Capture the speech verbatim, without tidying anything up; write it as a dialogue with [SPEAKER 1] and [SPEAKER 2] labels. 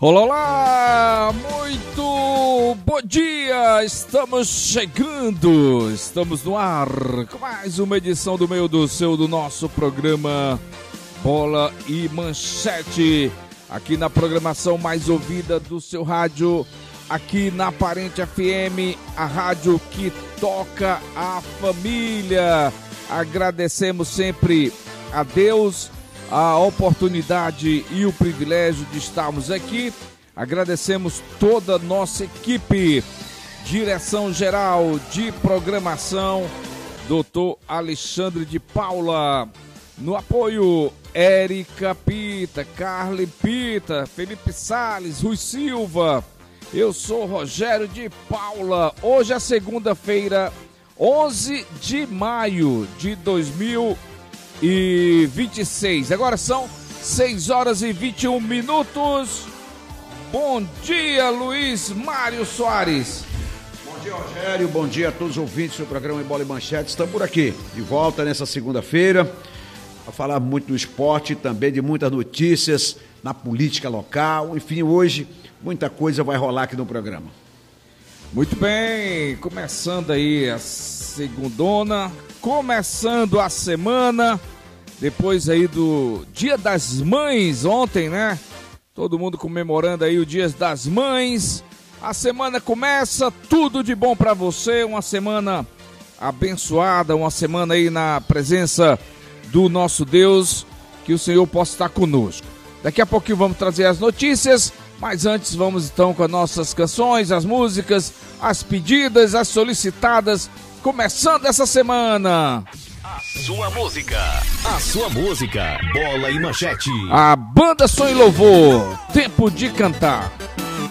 [SPEAKER 1] Olá, olá, muito bom dia, estamos chegando, estamos no ar com mais uma edição do meio do seu, do nosso programa Bola e Manchete, aqui na programação mais ouvida do seu rádio, aqui na Parente F M, a rádio que toca a família. Agradecemos sempre a Deus a oportunidade e o privilégio de estarmos aqui. Agradecemos toda a nossa equipe, direção geral de programação, doutor Alexandre de Paula, no apoio Érica Pita, Carly Pita, Felipe Salles, Rui Silva. Eu sou Rogério de Paula. Hoje é segunda-feira, onze de maio de dois mil e vinte e seis. Agora são seis horas e vinte e um minutos. Bom dia, Luiz Mário Soares.
[SPEAKER 2] Bom dia, Rogério. Bom dia a todos os ouvintes do programa Bola e Manchete. Estamos por aqui, de volta nessa segunda-feira, a falar muito do esporte, também de muitas notícias na política local. Enfim, hoje muita coisa vai rolar aqui no programa.
[SPEAKER 1] Muito bem, começando aí a segundona, começando a semana, depois aí do Dia das Mães ontem, né? Todo mundo comemorando aí o Dia das Mães. A semana começa, tudo de bom pra você, uma semana abençoada, uma semana aí na presença do nosso Deus, que o Senhor possa estar conosco. Daqui a pouquinho vamos trazer as notícias, mas antes vamos então com as nossas canções, as músicas, as pedidas, as solicitadas, começando essa semana.
[SPEAKER 3] A sua música, a sua música, Bola e Manchete.
[SPEAKER 1] A Banda Som e Louvor, Tempo de Cantar.